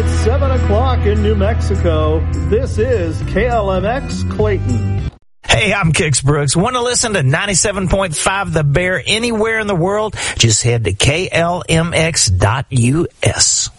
It's 7 o'clock in New Mexico. This is KLMX Clayton. Hey, I'm Kix Brooks. Want to listen to 97.5 The Bear anywhere in the world? Just head to KLMX.us.